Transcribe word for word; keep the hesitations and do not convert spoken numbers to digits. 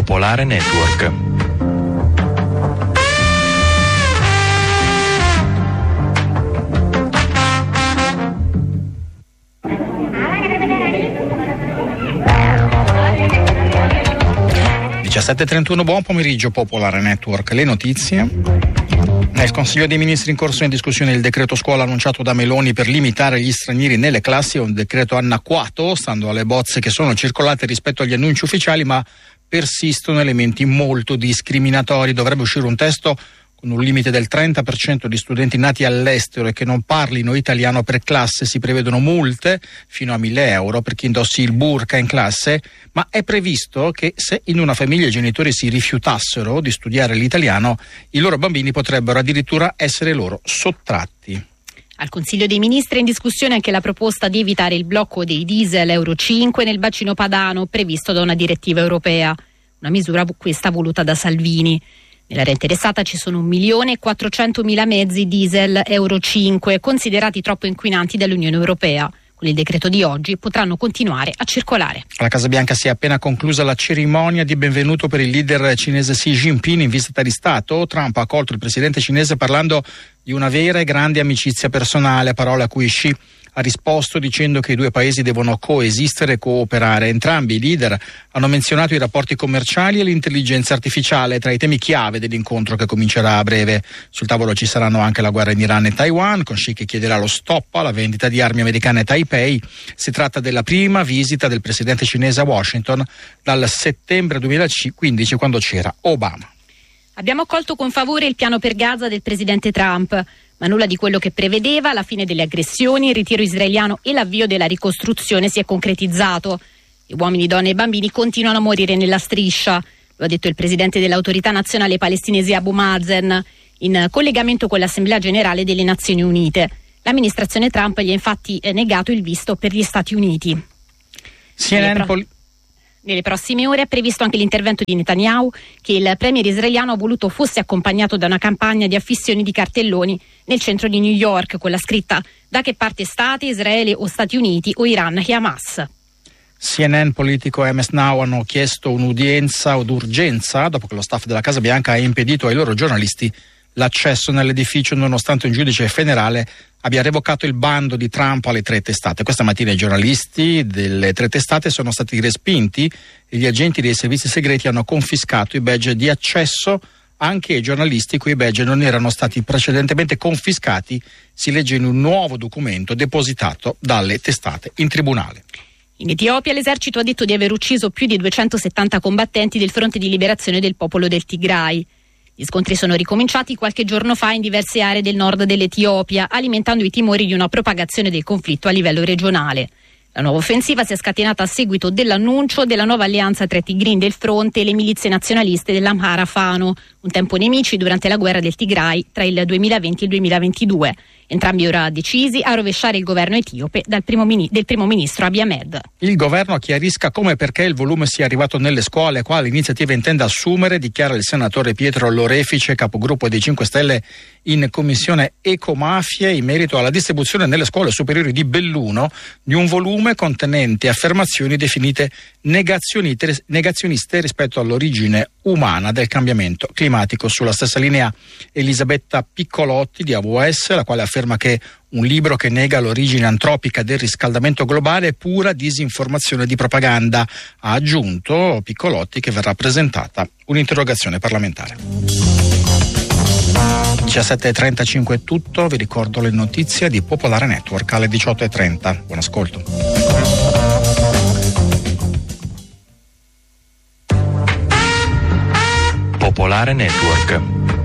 Popolare Network. diciassette e trentuno, buon pomeriggio Popolare Network. Le notizie. Nel Consiglio dei Ministri in corso in discussione il decreto scuola annunciato da Meloni per limitare gli stranieri nelle classi. È un decreto anacquato, stando alle bozze che sono circolate rispetto agli annunci ufficiali, ma persistono elementi molto discriminatori. Dovrebbe uscire un testo con un limite del trenta per cento di studenti nati all'estero e che non parlino italiano per classe. Si prevedono multe fino a mille euro per chi indossi il burqa in classe, ma è previsto che se in una famiglia i genitori si rifiutassero di studiare l'italiano, i loro bambini potrebbero addirittura essere loro sottratti. Al Consiglio dei Ministri è in discussione anche la proposta di evitare il blocco dei diesel Euro cinque nel bacino padano previsto da una direttiva europea, una misura questa voluta da Salvini. Nell'area interessata ci sono un milione e quattrocentomila mezzi diesel Euro cinque considerati troppo inquinanti dall'Unione Europea. Con il decreto di oggi potranno continuare a circolare. Alla Casa Bianca si è appena conclusa la cerimonia di benvenuto per il leader cinese Xi Jinping in visita di Stato. Trump ha accolto il presidente cinese parlando di una vera e grande amicizia personale, parole a cui Xi ha risposto dicendo che i due paesi devono coesistere e cooperare. Entrambi i leader hanno menzionato i rapporti commerciali e l'intelligenza artificiale tra i temi chiave dell'incontro che comincerà a breve. Sul tavolo ci saranno anche la guerra in Iran e Taiwan, con Xi che chiederà lo stop alla vendita di armi americane a Taipei. Si tratta della prima visita del presidente cinese a Washington dal settembre duemilaquindici, quando c'era Obama. Abbiamo accolto con favore il piano per Gaza del presidente Trump, ma nulla di quello che prevedeva, la fine delle aggressioni, il ritiro israeliano e l'avvio della ricostruzione si è concretizzato. Gli uomini, donne e bambini continuano a morire nella striscia, lo ha detto il presidente dell'autorità nazionale palestinese Abu Mazen, in collegamento con l'Assemblea Generale delle Nazioni Unite. L'amministrazione Trump gli ha infatti negato il visto per gli Stati Uniti. C N N Pol- Nelle prossime ore è previsto anche l'intervento di Netanyahu, che il premier israeliano ha voluto fosse accompagnato da una campagna di affissioni di cartelloni nel centro di New York con la scritta "Da che parte state, Israele o Stati Uniti o Iran e Hamas?". C N N, Politico e M S Now hanno chiesto un'udienza d'urgenza dopo che lo staff della Casa Bianca ha impedito ai loro giornalisti l'accesso nell'edificio, nonostante un giudice federale abbia revocato il bando di Trump alle tre testate. Questa mattina i giornalisti delle tre testate sono stati respinti e gli agenti dei servizi segreti hanno confiscato i badge di accesso anche ai giornalisti cui i badge non erano stati precedentemente confiscati, si legge in un nuovo documento depositato dalle testate in tribunale. In Etiopia l'esercito ha detto di aver ucciso più di duecentosettanta combattenti del fronte di liberazione del popolo del Tigray. Gli scontri sono ricominciati qualche giorno fa in diverse aree del nord dell'Etiopia, alimentando i timori di una propagazione del conflitto a livello regionale. La nuova offensiva si è scatenata a seguito dell'annuncio della nuova alleanza tra i Tigrin del fronte e le milizie nazionaliste dell'Amhara Fano, un tempo nemici durante la guerra del Tigray tra il duemilaventi e il duemilaventidue. Entrambi ora decisi a rovesciare il governo etiope dal primo mini- del primo ministro Abiy Ahmed. Il governo chiarisca come e perché il volume sia arrivato nelle scuole, quali iniziative intenda assumere, dichiara il senatore Pietro Lorefice, capogruppo dei cinque Stelle in commissione ecomafie, in merito alla distribuzione nelle scuole superiori di Belluno di un volume contenente affermazioni definite negazioniste, negazioniste rispetto all'origine umana del cambiamento climatico. Sulla stessa linea Elisabetta Piccolotti di A W S, la quale afferma che un libro che nega l'origine antropica del riscaldamento globale è pura disinformazione di propaganda. Ha aggiunto Piccolotti che verrà presentata un'interrogazione parlamentare. diciassette e trentacinque è tutto, vi ricordo le notizie di Popolare Network alle diciotto e trenta. Buon ascolto. Popolare Network.